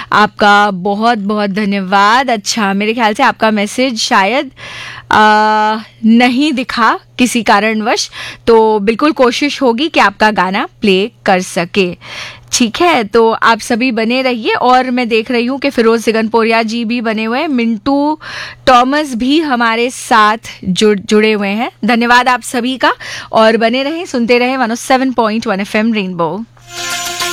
आपका बहुत बहुत धन्यवाद। अच्छा, मेरे ख्याल से आपका मैसेज शायद नहीं दिखा किसी कारणवश, तो बिल्कुल कोशिश होगी कि आपका गाना प्ले कर सके। ठीक है, तो आप सभी बने रहिए। और मैं देख रही हूँ कि फिरोज सिगनपोरिया जी भी बने हुए हैं, मिंटू टॉमस भी हमारे साथ जुड़े हुए हैं। धन्यवाद आप सभी का, और बने रहें, सुनते रहें 107.1 FM रेनबो।